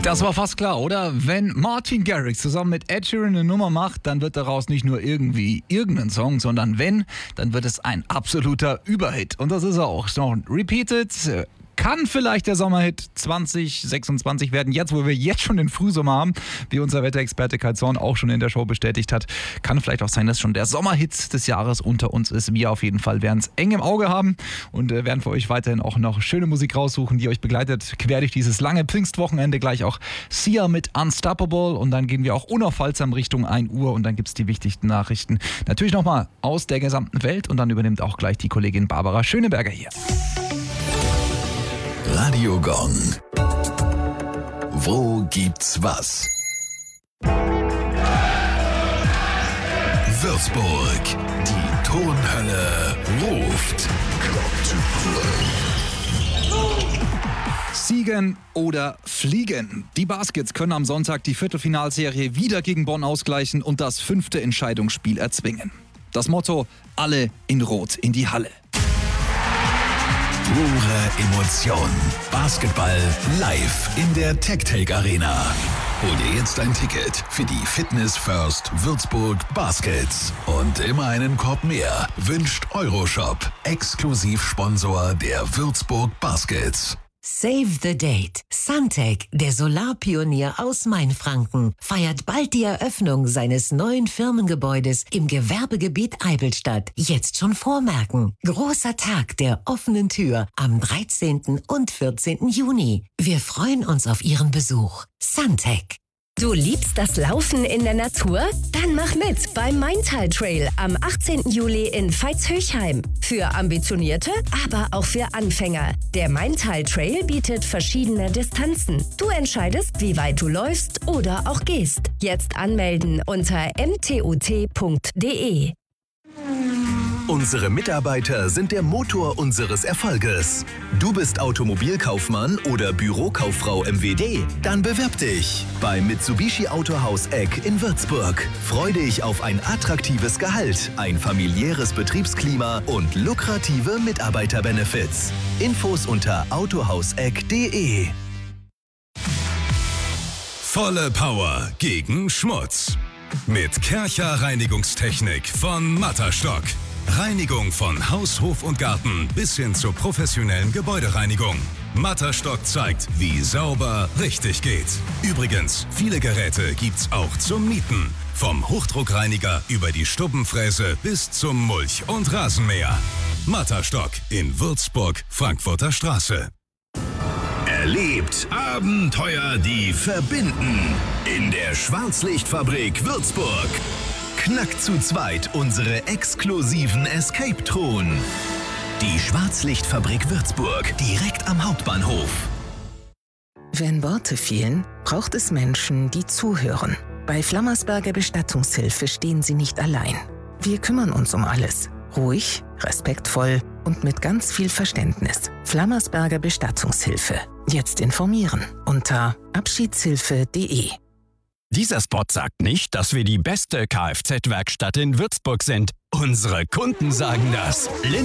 Das war fast klar, oder? Wenn Martin Garrix zusammen mit Ed Sheeran eine Nummer macht, dann wird daraus nicht nur irgendwie irgendein Song, sondern dann wird es ein absoluter Überhit. Und das ist er auch. Noch Repeated. Kann vielleicht der Sommerhit 2026 werden, jetzt wo wir jetzt schon den Frühsommer haben, wie unser Wetterexperte Kai Zorn auch schon in der Show bestätigt hat. Kann vielleicht auch sein, dass schon der Sommerhit des Jahres unter uns ist. Wir auf jeden Fall werden es eng im Auge haben und werden für euch weiterhin auch noch schöne Musik raussuchen, die euch begleitet, quer durch dieses lange Pfingstwochenende. Gleich auch Sia mit Unstoppable und dann gehen wir auch unaufhaltsam Richtung 1 Uhr und dann gibt es die wichtigsten Nachrichten. Natürlich nochmal aus der gesamten Welt und dann übernimmt auch gleich die Kollegin Barbara Schöneberger hier. Radio Gong. Wo gibt's was? Würzburg. Die Tonhölle ruft. Siegen oder fliegen. Die Baskets können am Sonntag die Viertelfinalserie wieder gegen Bonn ausgleichen und das 5. Entscheidungsspiel erzwingen. Das Motto: alle in Rot in die Halle. Pure Emotion. Basketball live in der TechTake Arena. Hol dir jetzt ein Ticket für die Fitness First Würzburg Baskets. Und immer einen Korb mehr wünscht Euroshop, Exklusivsponsor der Würzburg Baskets. Save the date. Suntech, der Solarpionier aus Mainfranken, feiert bald die Eröffnung seines neuen Firmengebäudes im Gewerbegebiet Eibelstadt. Jetzt schon vormerken. Großer Tag der offenen Tür am 13. und 14. Juni. Wir freuen uns auf Ihren Besuch. Suntech. Du liebst das Laufen in der Natur? Dann mach mit beim Maintal Trail am 18. Juli in Veitshöchheim. Für Ambitionierte, aber auch für Anfänger. Der Maintal Trail bietet verschiedene Distanzen. Du entscheidest, wie weit du läufst oder auch gehst. Jetzt anmelden unter mtut.de. Unsere Mitarbeiter sind der Motor unseres Erfolges. Du bist Automobilkaufmann oder Bürokauffrau MWD? Dann bewirb dich beim Mitsubishi Autohaus Eck in Würzburg. Freu dich auf ein attraktives Gehalt, ein familiäres Betriebsklima und lukrative Mitarbeiterbenefits. Infos unter autohauseck.de. Volle Power gegen Schmutz. Mit Kärcher Reinigungstechnik von Matterstock. Reinigung von Haus, Hof und Garten bis hin zur professionellen Gebäudereinigung. Matterstock zeigt, wie sauber richtig geht. Übrigens, viele Geräte gibt's auch zum Mieten. Vom Hochdruckreiniger über die Stubbenfräse bis zum Mulch- und Rasenmäher. Matterstock in Würzburg, Frankfurter Straße. Erlebt Abenteuer, die verbinden. In der Schwarzlichtfabrik Würzburg. Knackt zu zweit unsere exklusiven Escape-Truhen. Die Schwarzlichtfabrik Würzburg, direkt am Hauptbahnhof. Wenn Worte fehlen, braucht es Menschen, die zuhören. Bei Flammersberger Bestattungshilfe stehen Sie nicht allein. Wir kümmern uns um alles. Ruhig, respektvoll und mit ganz viel Verständnis. Flammersberger Bestattungshilfe. Jetzt informieren unter abschiedshilfe.de. Dieser Spot sagt nicht, dass wir die beste Kfz-Werkstatt in Würzburg sind. Unsere Kunden sagen das.